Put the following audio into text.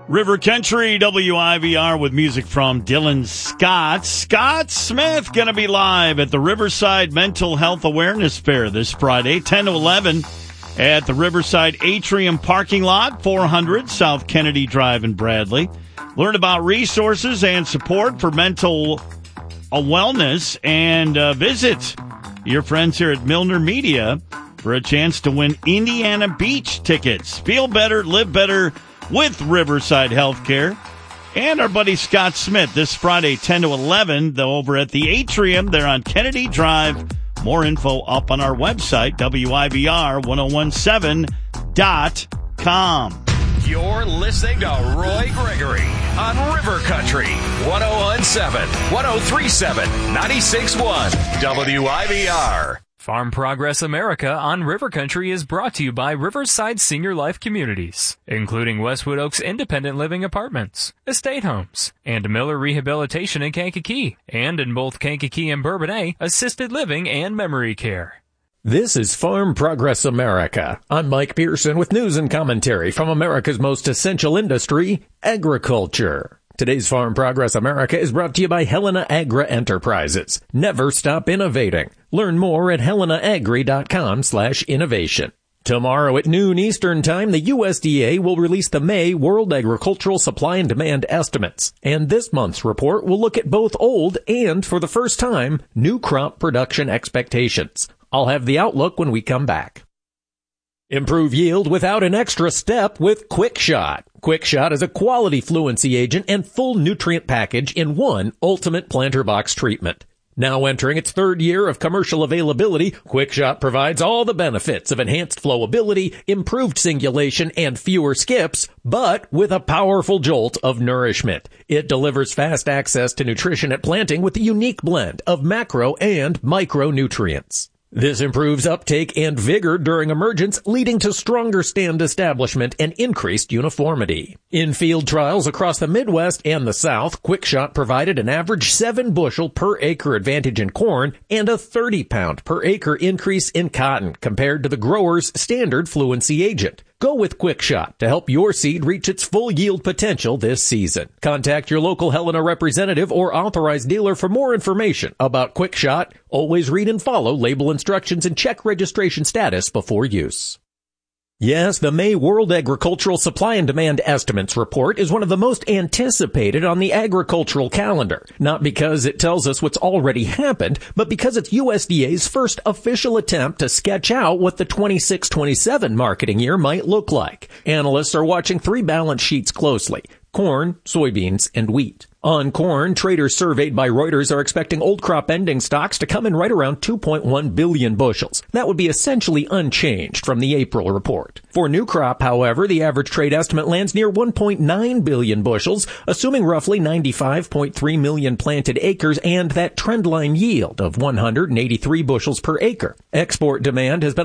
River Country, WIVR with music from Dylan Scott. Scott Smith going to be live at the Riverside Mental Health Awareness Fair this Friday, 10 to 11 at the Riverside Atrium Parking Lot, 400 South Kennedy Drive in Bradley. Learn about resources and support for mental wellness and visit your friends here at Milner Media for a chance to win Indiana Beach tickets. Feel better, live better with Riverside Healthcare. And our buddy Scott Smith this Friday, 10 to 11, over at the Atrium. They're on Kennedy Drive. More info up on our website, WIVR1017.com. You're listening to Roy Gregory on River Country, 1017, 1037, 96.1, WIVR. Farm Progress America on River Country is brought to you by Riverside Senior Life Communities, including Westwood Oaks Independent Living Apartments, Estate Homes, and Miller Rehabilitation in Kankakee, and in both Kankakee and Bourbonnais, Assisted Living and Memory Care. This is Farm Progress America. I'm Mike Pearson with news and commentary from America's most essential industry, agriculture. Today's Farm Progress America is brought to you by Helena Agra Enterprises. Never stop innovating. Learn more at helenaagri.com/innovation. Tomorrow at noon Eastern Time, the USDA will release the May World Agricultural Supply and Demand Estimates. And this month's report will look at both old and, for the first time, new crop production expectations. I'll have the outlook when we come back. Improve yield without an extra step with QuickShot. QuickShot is a quality fluency agent and full nutrient package in one ultimate planter box treatment. Now entering its third year of commercial availability, QuickShot provides all the benefits of enhanced flowability, improved singulation, and fewer skips, but with a powerful jolt of nourishment. It delivers fast access to nutrition at planting with a unique blend of macro and micronutrients. This improves uptake and vigor during emergence, leading to stronger stand establishment and increased uniformity. In field trials across the Midwest and the South, QuickShot provided an average 7 bushel per acre advantage in corn and a 30 pound per acre increase in cotton compared to the grower's standard fluency agent. Go with QuickShot to help your seed reach its full yield potential this season. Contact your local Helena representative or authorized dealer for more information about QuickShot. Always read and follow label instructions and check registration status before use. Yes, the May World Agricultural Supply and Demand Estimates report is one of the most anticipated on the agricultural calendar. Not because it tells us what's already happened, but because it's USDA's first official attempt to sketch out what the 26-27 marketing year might look like. Analysts are watching 3 balance sheets closely: corn, soybeans, and wheat. On corn, traders surveyed by Reuters are expecting old crop ending stocks to come in right around 2.1 billion bushels. That would be essentially unchanged from the April report. For new crop, however, the average trade estimate lands near 1.9 billion bushels, assuming roughly 95.3 million planted acres and that trendline yield of 183 bushels per acre. Export demand has been